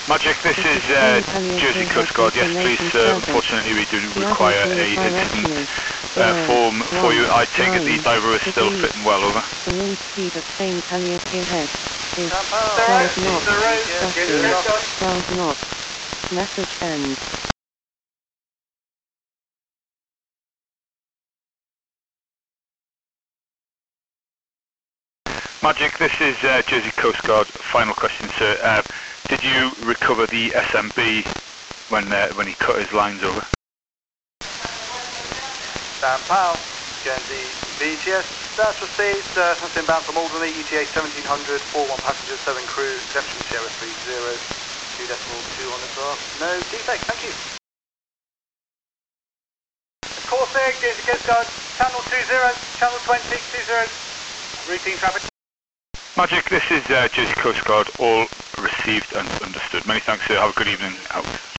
Magic, this is Jersey Coast Guard. Yes, please, unfortunately we do require a incident form for you. I take it the diver is still fit and well, over. The wind speed of plane Taliesin head is 12 knots. Message ends. Magic, this is Jersey Coast Guard. Final question, sir. Did you recover the SMB when he cut his lines over? Dan Powell, Guernsey VTS, that's received, has been bound from Alderney, ETA 1700, 41 passengers, 7 crew, exemption Sierra 30, 2.2 on the clock, no defect, thank you. Corsair, Jersey Coast Guard, channel 20, channel 20, 20, routine traffic. Magic, this is Jersey Coast Guard, all received and understood. Many thanks, sir. Have a good evening. Out.